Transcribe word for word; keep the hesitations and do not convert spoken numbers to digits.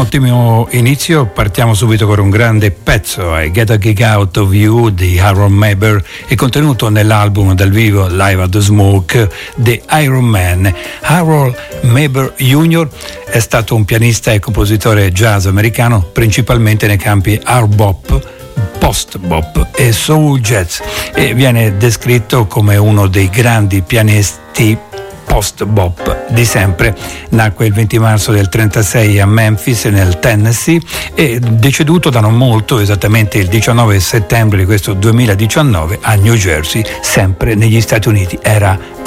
ottimo inizio, partiamo subito con un grande pezzo, I Get a Kick Out of You di Harold Mayber, è contenuto nell'album dal vivo Live at the Smoke The Iron Man. Harold Mayber junior è stato un pianista e compositore jazz americano, principalmente nei campi hard bop, post-bop e soul jazz, e viene descritto come uno dei grandi pianisti post-bop di sempre. Nacque il venti marzo del trentasei a Memphis, nel Tennessee, e deceduto da non molto, esattamente il diciannove settembre di questo duemiladiciannove, a New Jersey, sempre negli Stati Uniti. Era